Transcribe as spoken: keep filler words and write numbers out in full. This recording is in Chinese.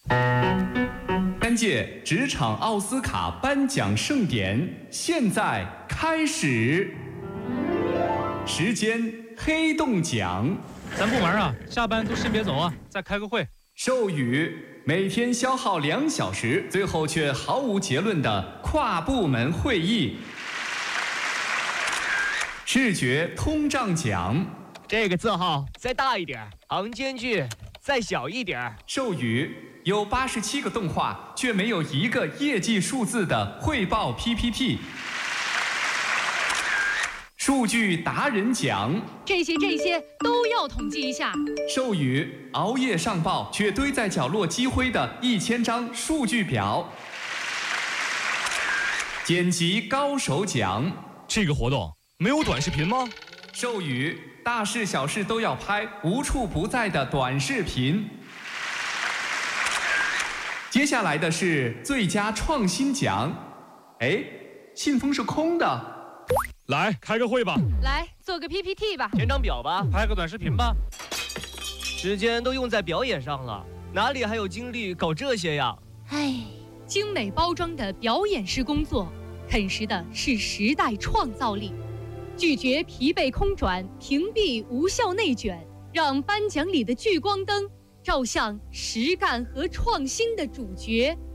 三届职场奥斯卡颁奖盛典现在开始，时间黑洞奖。 咱部门啊，下班都先别走啊，再开个会。 授予每天消耗两小时，最后却毫无结论的跨部门会议。视觉通胀奖。 这个字号再大一点，行间距再小一点。 授予有八十七个动画，却没有一个业绩数字的汇报 P P T。数据达人奖， 这些这些都要统计一下。 授予熬夜上报却堆在角落积灰的一千张数据表。剪辑高手奖， 这个活动没有短视频吗？ 授予大事小事都要拍，无处不在的短视频。接下来的是最佳创新奖。哎，信封是空的。 来开个会吧， 来做个 P P T 吧， 填张表吧， 拍个短视频吧。 时间都用在表演上了，哪里还有精力搞这些呀？ 唉，精美包装的表演式工作，啃食的是时代创造力。拒绝疲惫空转，屏蔽无效内卷，让颁奖里的聚光灯照向实干和创新的主角。